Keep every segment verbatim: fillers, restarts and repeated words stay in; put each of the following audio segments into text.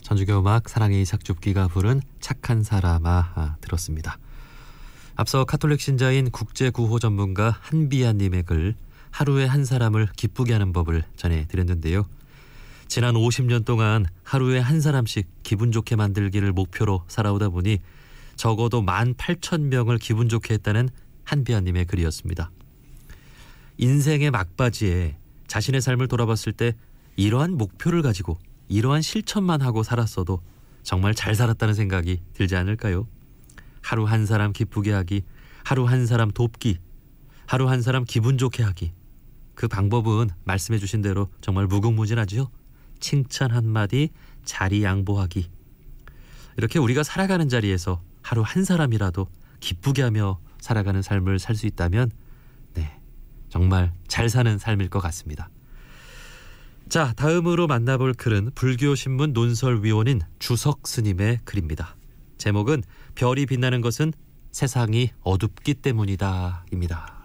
전주교 음악 사랑의 이삭 줍기가 부른 착한 사람아 아, 들었습니다. 앞서 카톨릭 신자인 국제구호 전문가 한비아님의 글 하루에 한 사람을 기쁘게 하는 법을 전해드렸는데요. 지난 오십 년 동안 하루에 한 사람씩 기분 좋게 만들기를 목표로 살아오다 보니 적어도 만 팔천 명을 기분 좋게 했다는 한비아님의 글이었습니다. 인생의 막바지에 자신의 삶을 돌아봤을 때 이러한 목표를 가지고 이러한 실천만 하고 살았어도 정말 잘 살았다는 생각이 들지 않을까요? 하루 한 사람 기쁘게 하기, 하루 한 사람 돕기, 하루 한 사람 기분 좋게 하기. 그 방법은 말씀해 주신 대로 정말 무궁무진하죠. 칭찬 한마디, 자리 양보하기. 이렇게 우리가 살아가는 자리에서 하루 한 사람이라도 기쁘게 하며 살아가는 삶을 살 수 있다면 네, 정말 잘 사는 삶일 것 같습니다. 자, 다음으로 만나볼 글은 불교신문 논설위원인 주석 스님의 글입니다. 제목은 별이 빛나는 것은 세상이 어둡기 때문이다 입니다.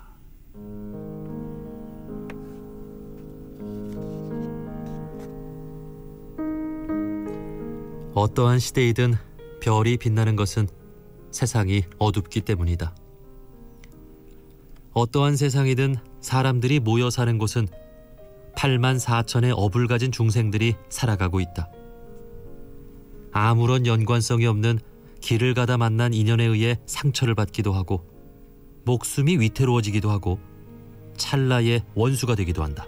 어떠한 시대이든 별이 빛나는 것은 세상이 어둡기 때문이다. 어떠한 세상이든 사람들이 모여 사는 곳은 팔만 사천의 업을 가진 중생들이 살아가고 있다. 아무런 연관성이 없는 길을 가다 만난 인연에 의해 상처를 받기도 하고 목숨이 위태로워지기도 하고 찰나의 원수가 되기도 한다.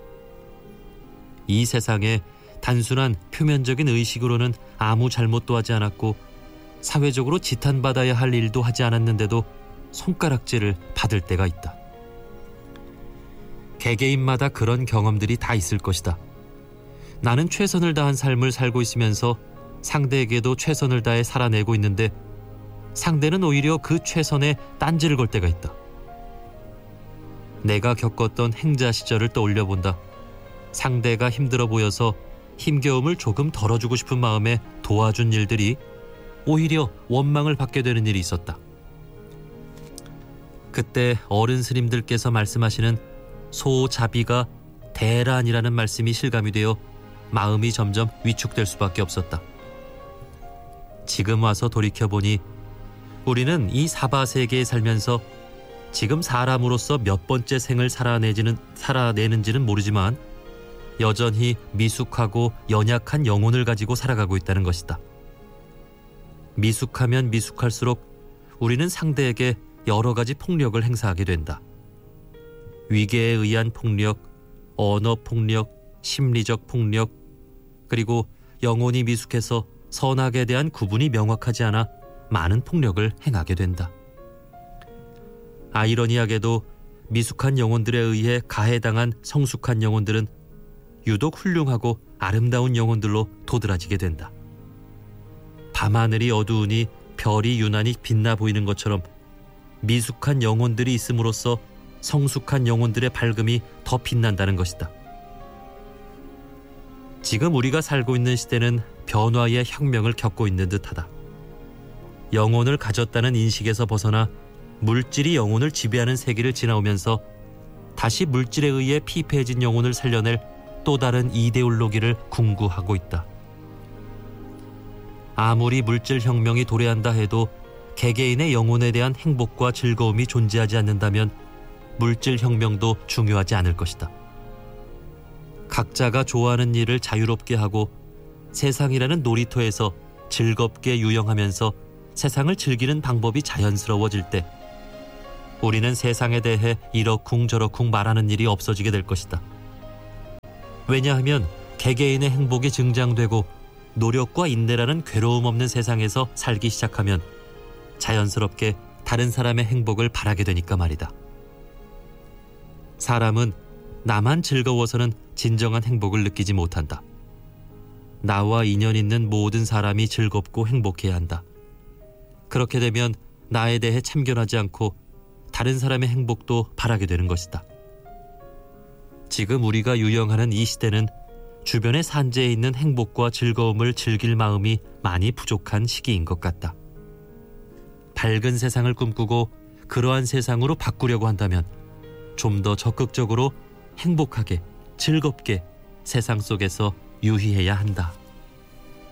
이 세상에 단순한 표면적인 의식으로는 아무 잘못도 하지 않았고 사회적으로 지탄받아야 할 일도 하지 않았는데도 손가락질을 받을 때가 있다. 개개인마다 그런 경험들이 다 있을 것이다. 나는 최선을 다한 삶을 살고 있으면서 상대에게도 최선을 다해 살아내고 있는데 상대는 오히려 그 최선에 딴지를 걸 때가 있다. 내가 겪었던 행자 시절을 떠올려 본다. 상대가 힘들어 보여서 힘겨움을 조금 덜어주고 싶은 마음에 도와준 일들이 오히려 원망을 받게 되는 일이 있었다. 그때 어른 스님들께서 말씀하시는 소자비가 대란이라는 말씀이 실감이 되어 마음이 점점 위축될 수밖에 없었다. 지금 와서 돌이켜보니 우리는 이 사바세계에 살면서 지금 사람으로서 몇 번째 생을 살아내지는, 살아내는지는 모르지만 여전히 미숙하고 연약한 영혼을 가지고 살아가고 있다는 것이다. 미숙하면 미숙할수록 우리는 상대에게 여러 가지 폭력을 행사하게 된다. 위계에 의한 폭력, 언어 폭력, 심리적 폭력, 그리고 영혼이 미숙해서 선악에 대한 구분이 명확하지 않아 많은 폭력을 행하게 된다. 아이러니하게도 미숙한 영혼들에 의해 가해당한 성숙한 영혼들은 유독 훌륭하고 아름다운 영혼들로 도드라지게 된다. 밤하늘이 어두우니 별이 유난히 빛나 보이는 것처럼 미숙한 영혼들이 있음으로써 성숙한 영혼들의 밝음이 더 빛난다는 것이다. 지금 우리가 살고 있는 시대는 변화의 혁명을 겪고 있는 듯하다. 영혼을 가졌다는 인식에서 벗어나 물질이 영혼을 지배하는 세계를 지나오면서 다시 물질에 의해 피폐해진 영혼을 살려낼 또 다른 이데올로기를 궁구하고 있다. 아무리 물질 혁명이 도래한다 해도 개개인의 영혼에 대한 행복과 즐거움이 존재하지 않는다면 물질 혁명도 중요하지 않을 것이다. 각자가 좋아하는 일을 자유롭게 하고 세상이라는 놀이터에서 즐겁게 유영하면서 세상을 즐기는 방법이 자연스러워질 때 우리는 세상에 대해 이러쿵저러쿵 말하는 일이 없어지게 될 것이다. 왜냐하면 개개인의 행복이 증장되고 노력과 인내라는 괴로움 없는 세상에서 살기 시작하면 자연스럽게 다른 사람의 행복을 바라게 되니까 말이다. 사람은 나만 즐거워서는 진정한 행복을 느끼지 못한다. 나와 인연 있는 모든 사람이 즐겁고 행복해야 한다. 그렇게 되면 나에 대해 참견하지 않고 다른 사람의 행복도 바라게 되는 것이다. 지금 우리가 유영하는 이 시대는 주변의 산재에 있는 행복과 즐거움을 즐길 마음이 많이 부족한 시기인 것 같다. 밝은 세상을 꿈꾸고 그러한 세상으로 바꾸려고 한다면 좀 더 적극적으로 행복하게, 즐겁게 세상 속에서 유희해야 한다.